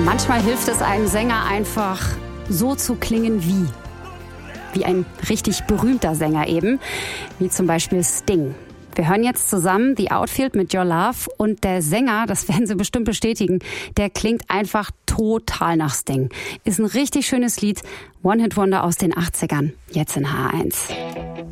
Manchmal hilft es einem Sänger einfach, so zu klingen wie ein richtig berühmter Sänger eben, wie zum Beispiel Sting. Wir hören jetzt zusammen The Outfield mit Your Love und der Sänger, das werden Sie bestimmt bestätigen, der klingt einfach total nach Sting. Ist ein richtig schönes Lied, One-Hit-Wonder aus den 80ern, jetzt in H1.